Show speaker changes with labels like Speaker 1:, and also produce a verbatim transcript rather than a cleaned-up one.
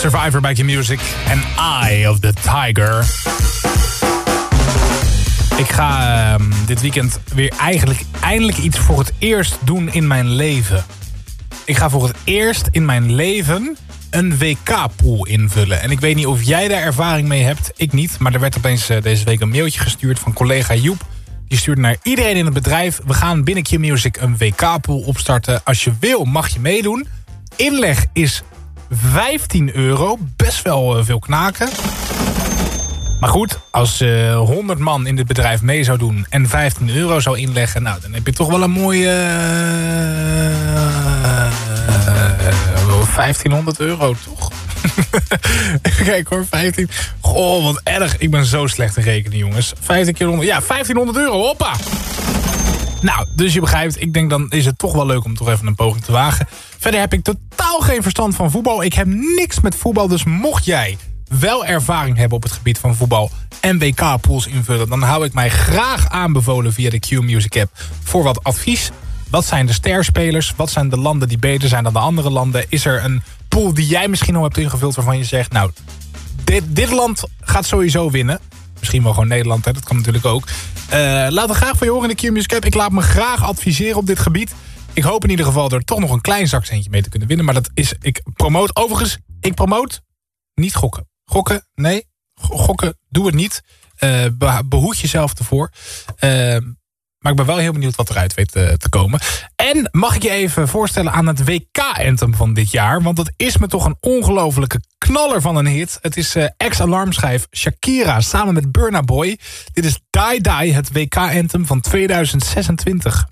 Speaker 1: Survivor bij Q-Music en Eye of the Tiger. Ik ga uh, dit weekend weer eigenlijk eindelijk iets voor het eerst doen in mijn leven. Ik ga voor het eerst in mijn leven een W K-pool invullen. En ik weet niet of jij daar ervaring mee hebt. Ik niet, maar er werd opeens uh, deze week een mailtje gestuurd van collega Joep. Die stuurde naar iedereen in het bedrijf. We gaan binnen Q-Music een W K-pool opstarten. Als je wil, mag je meedoen. Inleg is vijftien euro. Best wel uh, veel knaken. Maar goed, als uh, honderd man in dit bedrijf mee zou doen en vijftien euro zou inleggen, nou, dan heb je toch wel een mooie uh, uh, vijftienhonderd euro, toch? Kijk hoor, vijftien. Goh, wat erg. Ik ben zo slecht in rekenen, jongens. vijftien keer honderd. Ja, vijftienhonderd euro, hoppa! Nou, dus je begrijpt, ik denk dan is het toch wel leuk om toch even een poging te wagen. Verder heb ik totaal geen verstand van voetbal. Ik heb niks met voetbal, dus mocht jij wel ervaring hebben op het gebied van voetbal en W K-pools invullen, dan hou ik mij graag aanbevolen via de Q-Music app voor wat advies. Wat zijn de sterspelers? Wat zijn de landen die beter zijn dan de andere landen? Is er een pool die jij misschien al hebt ingevuld waarvan je zegt, nou, dit, dit land gaat sowieso winnen. Misschien wel gewoon Nederland, hè? Dat kan natuurlijk ook. Uh, laat het graag van je horen in de Q-Music app. Ik laat me graag adviseren op dit gebied. Ik hoop in ieder geval er toch nog een klein zakcentje mee te kunnen winnen. Maar dat is, ik promoot, overigens, ik promoot niet gokken. Gokken, nee. Gokken, doe het niet. Uh, behoed jezelf ervoor. Uh, maar ik ben wel heel benieuwd wat eruit weet uh, te komen. En mag ik je even voorstellen aan het W K-anthem van dit jaar. Want dat is me toch een ongelofelijke knaller van een hit. Het is uh, ex-alarmschijf Shakira samen met Burna Boy. Dit is Die Die, het W K-anthem van tweeduizend zesentwintig.